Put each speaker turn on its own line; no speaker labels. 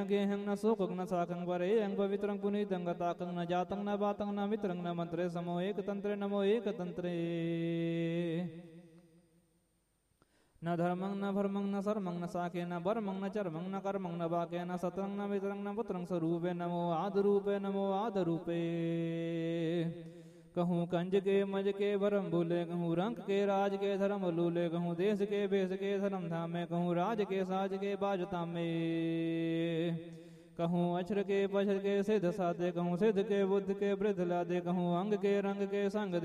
गेहं न सुखं न साखं वरेयं पवित्रं पुनीतं गताकं न जातं न बातं न मित्रं न मंत्रे समो एक तंत्रे नमो एक तंत्रे न धर्मं न भर्मं न सर्मं न साखे न बर्मं न चर्मं न कर्मं न बाके न सत्रं न मित्रं न पुत्रं स्वरूपे नमो आदरूपे कहूँ कंज के मज के भरम भूले कहूँ रंग के राज के धर्म लूले कहूँ देश के भेष के धर्म धामे कहूँ राज के साज के बाजता में कहूँ अक्षर के पक्षर के सिद्ध साधे कहूँ सिद्ध के बुद्ध के वृद्ध लादे कहूँ अंग के रंग के संग